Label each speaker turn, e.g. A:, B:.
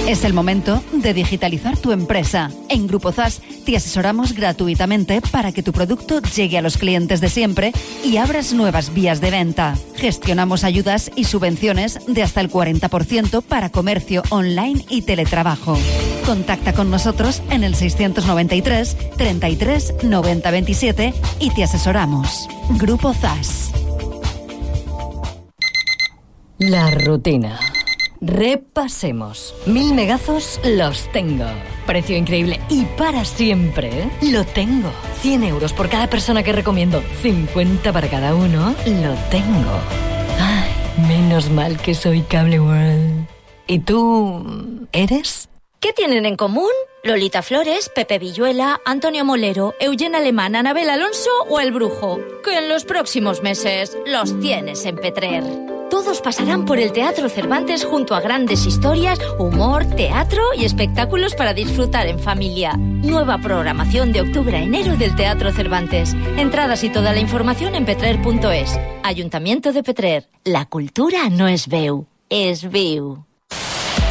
A: Es el momento de digitalizar tu empresa. En Grupo ZAS te asesoramos gratuitamente para que tu producto llegue a los clientes de siempre y abras nuevas vías de venta. Gestionamos ayudas y subvenciones de hasta el 40% para comercio online y teletrabajo. Contacta con nosotros en el 693 33 90 27 y te asesoramos. Grupo ZAS.
B: La rutina. Repasemos. 1000 megazos los tengo. Precio increíble y para siempre. Lo tengo. 100 euros por cada persona que recomiendo. 50 para cada uno. Lo tengo. Ay, menos mal que soy Cable World. ¿Y tú eres?
C: ¿Qué tienen en común? Lolita Flores, Pepe Villuela, Antonio Molero, Eugenia Alemán, Anabel Alonso o El Brujo. Que en los próximos meses los tienes en Petrer. Todos pasarán por el Teatro Cervantes junto a grandes historias, humor, teatro y espectáculos para disfrutar en familia. Nueva programación de octubre a enero del Teatro Cervantes. Entradas y toda la información en petrer.es. Ayuntamiento de Petrer. La cultura no es veu, es viu.